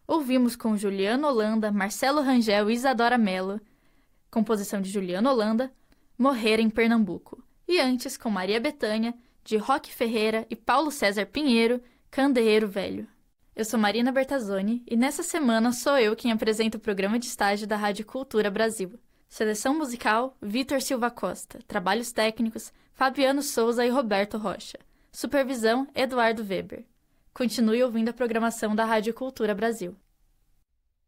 Ouvimos com Juliano Holanda, Marcelo Rangel e Isadora Mello, composição de Juliano Holanda, Morrer em Pernambuco. E antes, com Maria Bethânia, de Roque Ferreira e Paulo César Pinheiro, Candeeiro Velho. Eu sou Marina Bertazzoni e nessa semana sou eu quem apresenta o programa de estágio da Rádio Cultura Brasil. Seleção musical, Vitor Silva Costa. Trabalhos técnicos, Fabiano Souza e Roberto Rocha. Supervisão, Eduardo Weber. Continue ouvindo a programação da Rádio Cultura Brasil.